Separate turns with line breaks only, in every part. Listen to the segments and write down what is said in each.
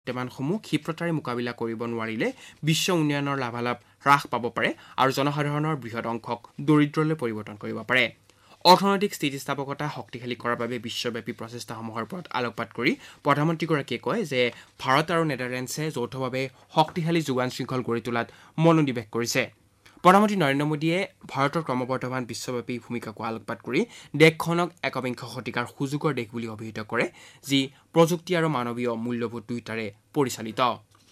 প্ৰত্যাহ্বানসমূহ ক্ষিপ্ৰতাৰে মোকাবিলা কৰিব নোৱাৰিলে বিশ্ব উন্নয়নৰ লাভালাভ হ্ৰাস পাব পাৰে আৰু জনসাধাৰণৰ বৃহৎ অংশক দৰিদ্ৰলৈ পৰিৱৰ্তন কৰিব পাৰে। অৰ্থনৈতিক স্থিতিস্থাপকতা শক্তিশালী কৰাৰ বাবে বিশ্বব্যাপী প্ৰচেষ্টাসমূহৰ ওপৰত আলোকপাত কৰি প্ৰধানমন্ত্ৰীগৰাকীয়ে কয় যে ভাৰত আৰু নেদাৰলেণ্ডছে যৌথভাৱে শক্তিশালী যোগান শৃংখল গঢ়ি তোলাত মনোনিৱেশ কৰিছে। প্ৰধানমন্ত্ৰী নৰেন্দ্ৰ মোদীয়ে ভাৰতৰ ক্ৰমবৰ্ধমান বিশ্বব্যাপী ভূমিকাকো আলোকপাত কৰি দেশখনক একবিংশ শতিকাৰ সুযোগৰ দেশ বুলি অভিহিত কৰে, যি প্ৰযুক্তি আৰু মানৱীয় মূল্যবোধ দুয়োটাৰে পৰিচালিত।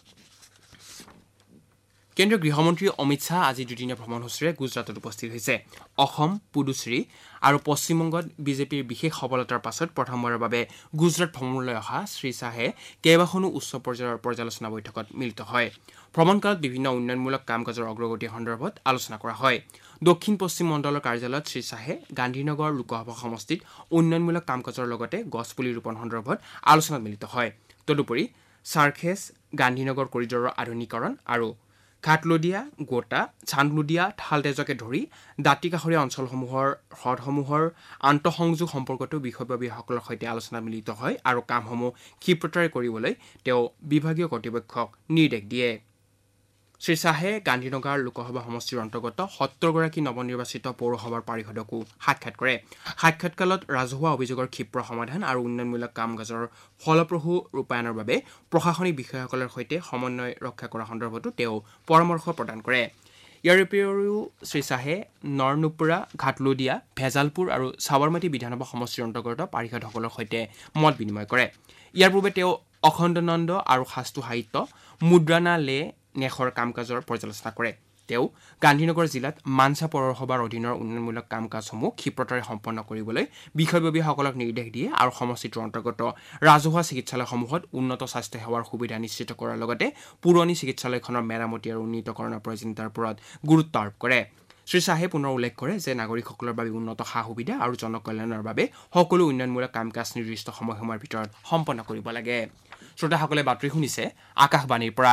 কেন্দ্ৰীয় গৃহমন্ত্ৰী অমিত শ্বাহ আজি দুদিনীয়া ভ্ৰমণসূচীৰে গুজৰাটত উপস্থিত হৈছে। অসম, পুডুচেৰী আৰু পশ্চিমবংগত বিজেপিৰ বিশেষ সফলতাৰ পাছত প্ৰথমবাৰৰ বাবে গুজৰাট ভ্ৰমণলৈ অহা শ্ৰীশ্বাহে কেইবাখনো উচ্চ পৰ্যায়ৰ পৰ্যালোচনা বৈঠকত মিলিত হয়। ভ্ৰমণকালত বিভিন্ন উন্নয়নমূলক কাম কাজৰ অগ্ৰগতিৰ সন্দৰ্ভত আলোচনা কৰা হয়। দক্ষিণ পশ্চিম মণ্ডলৰ কাৰ্যালয়ত শ্ৰীশ্বাহে গান্ধীনগৰ লোকসভা সমষ্টিত উন্নয়নমূলক কাম কাজৰ লগতে গছপুলি ৰোপণ সন্দৰ্ভত আলোচনাত মিলিত হয়। তদুপৰি চাৰ্খেজ, গান্ধীনগৰ কৰিডৰৰ আধুনিকীকৰণ আৰু ঘাটলদিয়া, গোটা, চান্দলোদিয়া, থালতেজকে ধৰি দাঁতিকাষৰীয়া অঞ্চলসমূহৰ হ্ৰদসমূহৰ আন্তঃসংযোগ সম্পৰ্কতো বিষয়ববীয়াসকলৰ সৈতে আলোচনাত মিলিত হয় আৰু কামসমূহ ক্ষিপ্ৰতাৰে কৰিবলৈ তেওঁ বিভাগীয় কৰ্তৃপক্ষক নিৰ্দেশ দিয়ে। শ্ৰীশ্বাহে গান্ধীনগৰ লোকসভা সমষ্টিৰ অন্তৰ্গত ৭০গৰাকী নৱনিৰ্বাচিত পৌৰসভাৰ পাৰিষদকো সাক্ষাৎ কৰে। সাক্ষাৎকালত ৰাজহুৱা অভিযোগৰ ক্ষীপ্ৰ সমাধান আৰু উন্নয়নমূলক কাম কাজৰ ফলপ্ৰসূ ৰূপায়ণৰ বাবে প্ৰশাসনিক বিষয়াসকলৰ সৈতে সমন্বয় ৰক্ষা কৰা সন্দৰ্ভতো তেওঁ পৰামৰ্শ প্ৰদান কৰে। ইয়াৰ উপৰিও শ্ৰীশ্বাহে নৰনুপুৰা, ঘাটলদিয়া, ভেজালপুৰ আৰু সাবৰমতী বিধানসভা সমষ্টিৰ অন্তৰ্গত পাৰিষদসকলৰ সৈতে মত বিনিময় কৰে। ইয়াৰ পূৰ্বে তেওঁ অখণ্ডনন্দ আৰু শাস্তু সাহিত্য মুদ্ৰানা লে নেখৰ কাম কাজৰ পৰ্যালোচনা কৰে। তেওঁ গান্ধীনগৰ জিলাত মানসা পৌৰসভাৰ অধীনৰ উন্নয়নমূলক কাম কাজসমূহ ক্ষিপ্ৰতাৰে সম্পন্ন কৰিবলৈ বিষয়ববীয়াসকলক নিৰ্দেশ দিয়ে আৰু সমষ্টিটোৰ অন্তৰ্গত ৰাজহুৱা চিকিৎসালয়সমূহত উন্নত স্বাস্থ্য সেৱাৰ সুবিধা নিশ্চিত কৰাৰ লগতে পুৰণি চিকিৎসালয়খনৰ মেৰামতি আৰু উন্নীতকৰণৰ প্ৰয়োজনীয়তাৰ ওপৰত গুৰুত্ব আৰোপ কৰে। শ্ৰীশ্বাহে পুনৰ উল্লেখ কৰে যে নাগৰিকসকলৰ বাবে উন্নত সা সুবিধা আৰু জনকল্যাণৰ বাবে সকলো উন্নয়নমূলক কাম কাজ নিৰ্দিষ্ট সময়সীমাৰ ভিতৰত সম্পন্ন কৰিব লাগে। শ্ৰোতাসকলে বাতৰি শুনিছে আকাশবাণীৰ পৰা।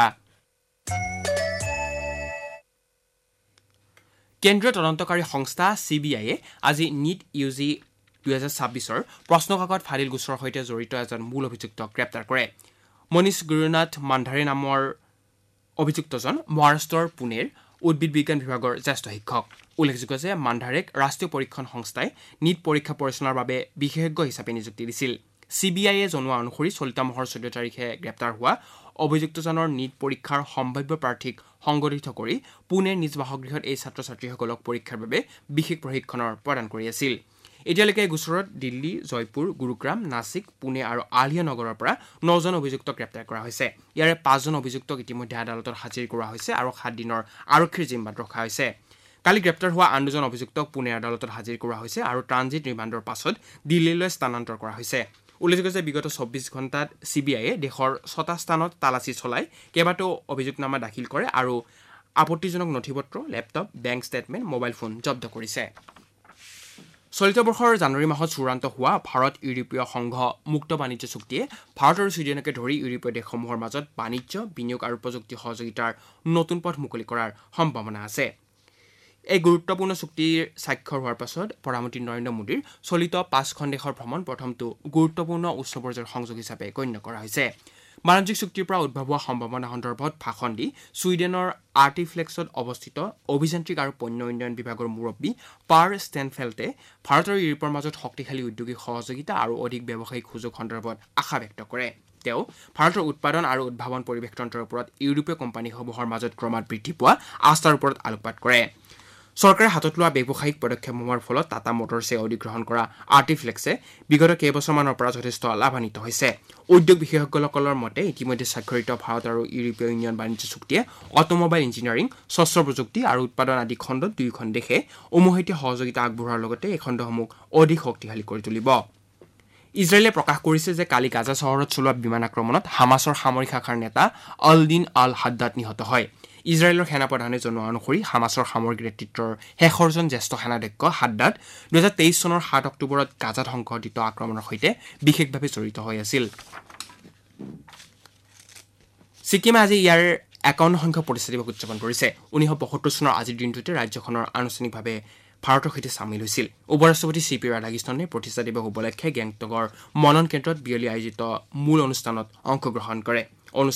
কেন্দ্ৰীয় তদন্তকাৰী সংস্থা CBIয়ে আজি নিট UG 2026ৰ প্ৰশ্নকাকত ফাদিল গোচৰৰ সৈতে জড়িত এজন মূল অভিযুক্তক গ্ৰেপ্তাৰ কৰে। মনীষ গুৰুনাথ মান্ধাৰে নামৰ অভিযুক্তজন মহাৰাষ্ট্ৰৰ পুনেৰ উদ্ভিদ বিজ্ঞান বিভাগৰ জ্যেষ্ঠ শিক্ষক। উল্লেখযোগ্য যে মান্ধাৰেক ৰাষ্ট্ৰীয় পৰীক্ষণ সংস্থাই নিট পৰীক্ষা পৰিচালনাৰ বাবে বিশেষজ্ঞ হিচাপে নিযুক্তি দিছিল। CBIয়ে জনোৱা অনুসৰি চলিত মাহৰ 14 তাৰিখে গ্ৰেপ্তাৰ হোৱা অভিযুক্তজনৰ নিট পৰীক্ষাৰ সম্ভাৱ্য প্ৰাৰ্থীক সংগঠিত কৰি পুনেৰ নিজ বাসগৃহত এই ছাত্ৰ ছাত্ৰীসকলক পৰীক্ষাৰ বাবে বিশেষ প্ৰশিক্ষণৰ প্ৰদান কৰি আছিল। এতিয়ালৈকে এই গোচৰত দিল্লী, জয়পুৰ, গুৰুগ্ৰাম, নাছিক, পুনে আৰু আলিয়া নগৰৰ পৰা 9জন অভিযুক্তক গ্ৰেপ্তাৰ কৰা হৈছে। ইয়াৰে 5জন অভিযুক্তক ইতিমধ্যে আদালতত হাজিৰ কৰোৱা হৈছে আৰু 7 দিনৰ আৰক্ষীৰ জিম্মাত ৰখা হৈছে। কালি গ্ৰেপ্তাৰ হোৱা আন 2জন অভিযুক্তক পুনে আদালতত হাজিৰ কৰোৱা হৈছে আৰু ট্ৰানজিট ৰিমাণ্ডৰ পাছত দিল্লীলৈ স্থানান্তৰ কৰা হৈছে। উল্লেখযোগ্য যে বিগত 24 ঘণ্টাত CBIয়ে দেশৰ 6টা স্থানত তালাচী চলাই কেইবাটাও অভিযোগনামা দাখিল কৰে আৰু আপত্তিজনক নথিপত্ৰ, laptop, bank statement, mobile phone জব্দ কৰিছে। চলিত বৰ্ষৰ জানুৱাৰী মাহত চূড়ান্ত হোৱা ভাৰত-ইউৰোপীয় সংঘ মুক্ত বাণিজ্য চুক্তিয়ে ভাৰত আৰু ছুইডেনকে ধৰি ইউৰোপীয় দেশসমূহৰ মাজত বাণিজ্য, বিনিয়োগ আৰু প্ৰযুক্তি সহযোগিতাৰ নতুন পথ মুকলি কৰাৰ সম্ভাৱনা আছে। এই গুৰুত্বপূৰ্ণ চুক্তিৰ স্বাক্ষৰ হোৱাৰ পাছত প্ৰধানমন্ত্ৰী নৰেন্দ্ৰ মোদীৰ চলিত 5খন দেশৰ ভ্ৰমণ প্ৰথমটো গুৰুত্বপূৰ্ণ উচ্চ পৰ্যায়ৰ সংযোগ হিচাপে গণ্য কৰা হৈছে। বাণিজ্যিক চুক্তিৰ পৰা উদ্ভৱ হোৱা সম্ভাৱনা সন্দৰ্ভত ভাষণ দি ছুইডেনৰ আৰ্টিফ্লেক্সত অৱস্থিত অভিযান্ত্ৰিক আৰু পণ্য উন্নয়ন বিভাগৰ মুৰব্বী পাৰ ষ্টেনফেল্টে ভাৰত আৰু ইউৰোপৰ মাজত শক্তিশালী উদ্যোগিক সহযোগিতা আৰু অধিক ব্যৱসায়িক সুযোগ সন্দৰ্ভত আশা ব্যক্ত কৰে। তেওঁ ভাৰতৰ উৎপাদন আৰু উদ্ভাৱন পৰিৱেশতন্ত্ৰৰ ওপৰত ইউৰোপীয় কোম্পানীসমূহৰ মাজত ক্ৰমাৎ বৃদ্ধি পোৱা আস্থাৰ ওপৰত আলোকপাত কৰে। চৰকাৰে হাতত লোৱা ব্যৱসায়িক পদক্ষেপসমূহৰ ফলত টাটা মটৰ্ছে অধিগ্ৰহণ কৰা আৰ্টিফ্লেক্সে বিগত কেইবছৰমানৰ পৰা যথেষ্ট লাভান্বিত হৈছে। উদ্যোগ বিশেষজ্ঞসকলৰ মতে ইতিমধ্যে স্বাক্ষৰিত ভাৰত আৰু ইউৰোপীয় ইউনিয়ন বাণিজ্য চুক্তিয়ে অটোমোবাইল ইঞ্জিনিয়াৰিং, শস্ত্ৰ প্ৰযুক্তি আৰু উৎপাদন আদি খণ্ডত দুয়োখন দেশে উমৈহতীয়া সহযোগিতা আগবঢ়োৱাৰ লগতে এই খণ্ডসমূহ অধিক শক্তিশালী কৰি তুলিব। ইজৰাইলে প্ৰকাশ কৰিছে যে কালি গাজা চহৰত চলোৱা বিমান আক্ৰমণত হামাছৰ সামৰিক শাখাৰ নেতা আল-দিন আল-হাদ্দাদ নিহত হয়। ইজৰাইলৰ সেনাপ্ৰধানে জনোৱা অনুসৰি হামাছৰ সামৰিক নেতৃত্বৰ শেষৰজন জ্যেষ্ঠ সেনাধ্যক্ষ হাদ্দাদ 2023 চনৰ 7 অক্টোবৰত গাজাত সংঘটিত আক্ৰমণৰ সৈতে বিশেষভাৱে জড়িত হৈ আছিল। ছিকিমে আজি ইয়াৰ 51 সংখ্যক প্ৰতিষ্ঠা দিৱস উদযাপন কৰিছে। 1975 চনৰ আজিৰ দিনটোতে ৰাজ্যখনৰ আনুষ্ঠানিকভাৱে ভাৰতৰ সৈতে চামিল হৈছিল। উপৰাষ্ট্ৰপতি CP ৰাধাকৃষ্ণনে প্ৰতিষ্ঠা দিৱস উপলক্ষে গেংটকৰ মনন কেন্দ্ৰত বিয়লি আয়োজিত মূল অনুষ্ঠানত অংশগ্ৰহণ কৰে।